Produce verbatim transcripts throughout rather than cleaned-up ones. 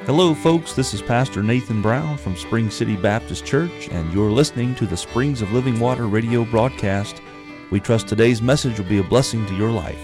Hello, folks. This is Pastor Nathan Brown from Spring City Baptist Church, and you're listening to the Springs of Living Water radio broadcast. We trust today's message will be a blessing to your life.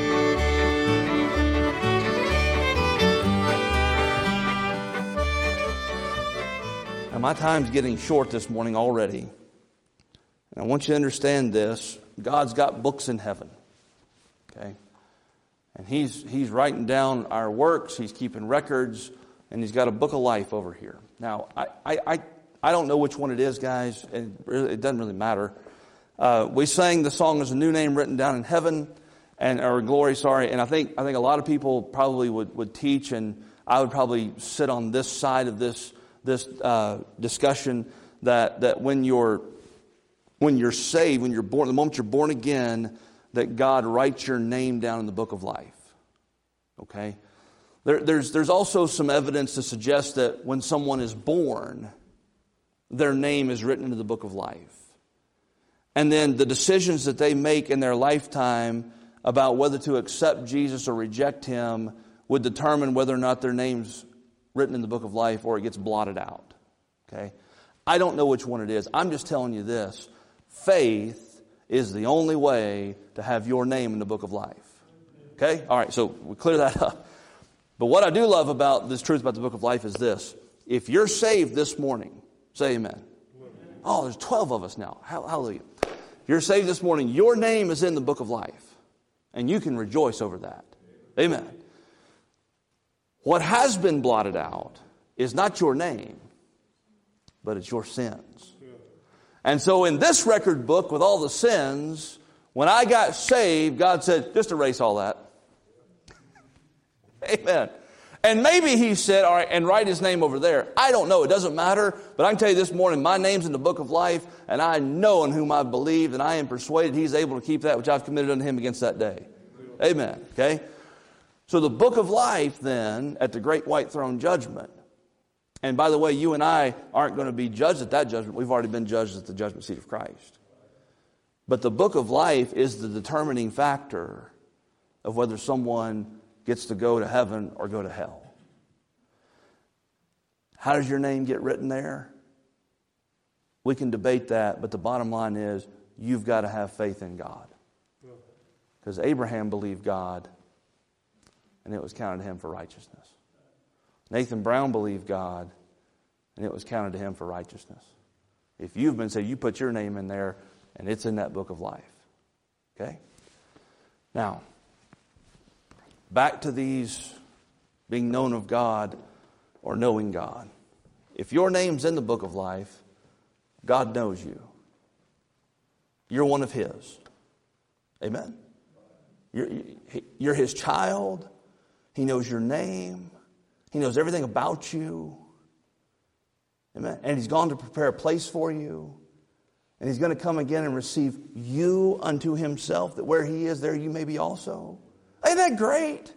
Now, my time's getting short this morning already. And I want you to understand this. God's got books in heaven. Okay? And He's He's writing down our works. He's keeping records. And He's got a book of life over here. Now, I I, I, I don't know which one it is, guys. And it doesn't really matter. Uh, we sang the song "There's a New Name Written Down in Heaven," and or glory, sorry. And I think I think a lot of people probably would, would teach, and I would probably sit on this side of this this uh, discussion that that when you're when you're saved, when you're born, the moment you're born again, that God writes your name down in the book of life. Okay. There, there's, there's also some evidence to suggest that when someone is born, their name is written into the book of life. And then the decisions that they make in their lifetime about whether to accept Jesus or reject Him would determine whether or not their name's written in the book of life or it gets blotted out. Okay? I don't know which one it is. I'm just telling you this. Faith is the only way to have your name in the book of life. Okay? All right, so we clear that up. But what I do love about this truth about the book of life is this. If you're saved this morning, say amen. Amen. Oh, there's twelve of us now. Hallelujah. If you're saved this morning, your name is in the book of life. And you can rejoice over that. Amen. What has been blotted out is not your name, but it's your sins. And so in this record book with all the sins, when I got saved, God said, just erase all that. Amen. And maybe He said, all right, and write His name over there. I don't know. It doesn't matter. But I can tell you this morning, my name's in the book of life, and I know in whom I believe, and I am persuaded He's able to keep that which I've committed unto Him against that day. Amen. Okay? So the book of life, then, at the great white throne judgment, and by the way, you and I aren't going to be judged at that judgment. We've already been judged at the judgment seat of Christ. But the book of life is the determining factor of whether someone gets to go to heaven or go to hell. How does your name get written there? We can debate that, but the bottom line is you've got to have faith in God. Because Abraham believed God, and it was counted to him for righteousness. Nathan Brown believed God, and it was counted to him for righteousness. If you've been saved, you put your name in there, and it's in that book of life. Okay? Now, back to these being known of God or knowing God. If your name's in the book of life, God knows you. You're one of His. Amen? You're, you're His child. He knows your name. He knows everything about you. Amen? And He's gone to prepare a place for you. And He's going to come again and receive you unto Himself, that where He is, there you may be also. Ain't that great?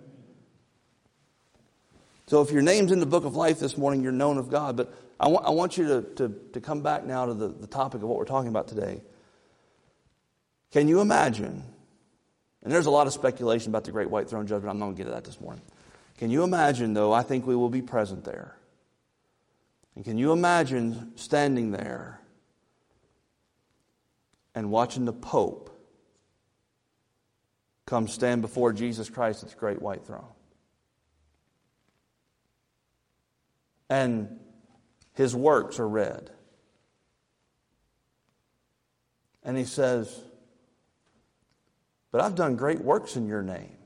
So if your name's in the book of life this morning, you're known of God. But I, wa- I want you to, to, to come back now to the, the topic of what we're talking about today. Can you imagine, and there's a lot of speculation about the great white throne judgment. I'm not going to get to that this morning. Can you imagine, though, I think we will be present there. And can you imagine standing there and watching the Pope come stand before Jesus Christ at the great white throne? And His works are read. And He says, but I've done great works in your name.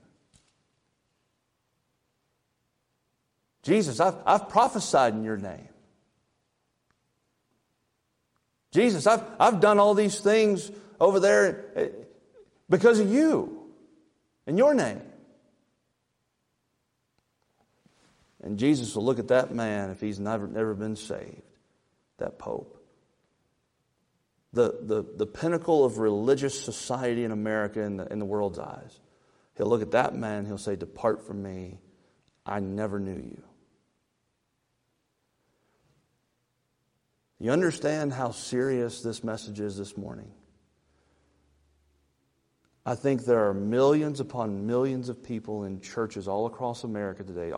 Jesus, I've, I've prophesied in your name. Jesus, I've, I've done all these things over there because of you, in your name. And Jesus will look at that man if he's never, never been saved, that Pope. The, the, the pinnacle of religious society in America in the, in the world's eyes. He'll look at that man, he'll say, depart from me, I never knew you. You understand how serious this message is this morning? I think there are millions upon millions of people in churches all across America today,